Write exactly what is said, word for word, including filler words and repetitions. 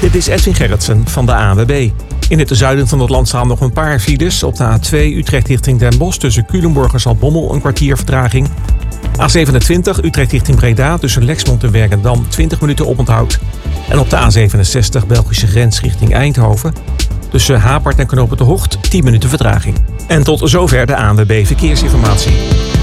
Dit is Edwin Gerritsen van de A N W B. In het zuiden van het land staan nog een paar files. Op de A twee Utrecht richting Den Bosch tussen Culemborg en Zaltbommel een kwartier vertraging. A zevenentwintig Utrecht richting Breda tussen Lexmond en Werkendam twintig minuten oponthoud. En op de A zevenenzestig Belgische grens richting Eindhoven tussen Hapert en Knopen de Hocht tien minuten vertraging. En tot zover de A N W B Verkeersinformatie.